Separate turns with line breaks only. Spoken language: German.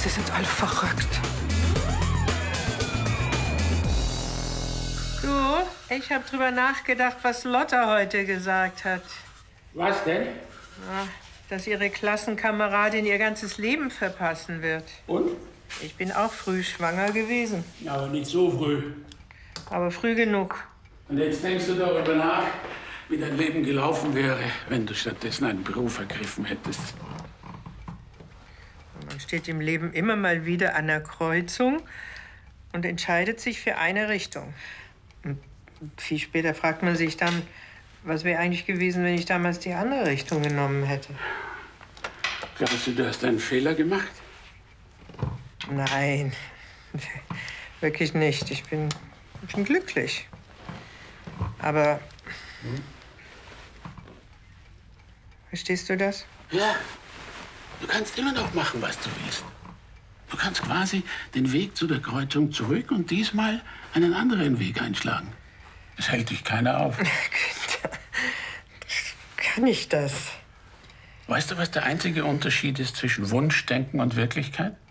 Sie sind alle verrückt. Du, ich habe drüber nachgedacht, was Lotta heute gesagt hat.
Was denn?
Ja, dass ihre Klassenkameradin ihr ganzes Leben verpassen wird.
Und?
Ich bin auch früh schwanger gewesen.
Aber nicht so früh.
Aber früh genug.
Und jetzt denkst du darüber nach, wie dein Leben gelaufen wäre, wenn du stattdessen einen Beruf ergriffen hättest.
Man steht im Leben immer mal wieder an der Kreuzung und entscheidet sich für eine Richtung. Und viel später fragt man sich dann, was wäre eigentlich gewesen, wenn ich damals die andere Richtung genommen hätte.
Glaubst du, du hast einen Fehler gemacht?
Nein, wirklich nicht. Ich bin glücklich. Aber verstehst du das?
Ja. Du kannst immer noch machen, was du willst. Du kannst quasi den Weg zu der Kreuzung zurück und diesmal einen anderen Weg einschlagen. Es hält dich keiner auf.
Günther, kann ich das?
Weißt du, was der einzige Unterschied ist zwischen Wunschdenken und Wirklichkeit?